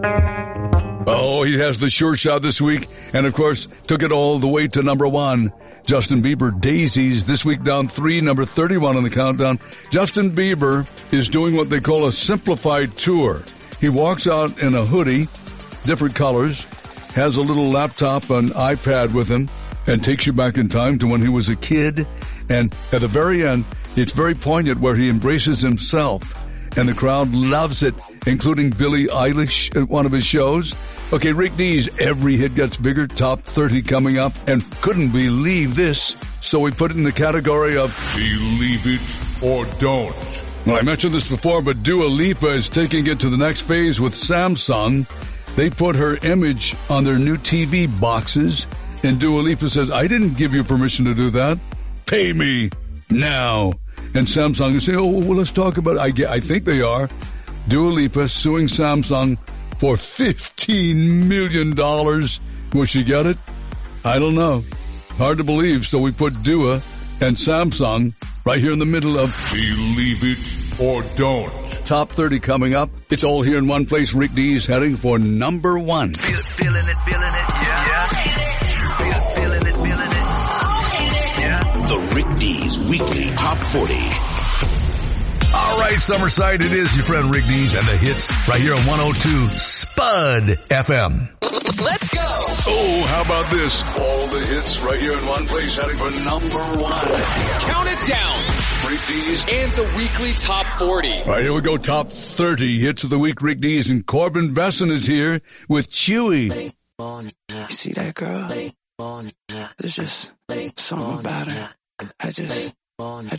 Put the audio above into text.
Oh, he has the sure shot this week, and of course, took it all the way to number 1. Justin Bieber, Daisies, this week down 3, number 31 on the countdown. Justin Bieber is doing what they call a simplified tour. He walks out in a hoodie, different colors, has a little laptop, an iPad with him, and takes you back in time to when he was a kid. And at the very end, it's very poignant where he embraces himself. And the crowd loves it, including Billie Eilish at one of his shows. Okay, Rick Dees, every hit gets bigger, top 30 coming up, and couldn't believe this, so we put it in the category of Believe It or Don't. Well, I mentioned this before, but Dua Lipa is taking it to the next phase with Samsung. They put her image on their new TV boxes, and Dua Lipa says, I didn't give you permission to do that. Pay me now. And Samsung is saying, oh, well, let's talk about it. I think they are. Dua Lipa suing Samsung for $15 million. Will she get it? I don't know. Hard to believe. So we put Dua and Samsung right here in the middle of Believe It or Don't. Top 30 coming up. It's all here in one place. Rick Dees heading for number 1. Feeling it, yeah. Feeling it, yeah. The Rick Dees Weekly Top 40. All right, Summerside, it is your friend Rick Dees and the hits right here on 102 Spud FM. Let's go. Oh, how about this? All the hits right here in one place heading for number 1. Count it down. Rick Dees And the weekly top 40. All right, here we go. Top 30 hits of the week. Rick Dees and Corbin Besson is here with Chewy. You see that girl? There's just something about her. I just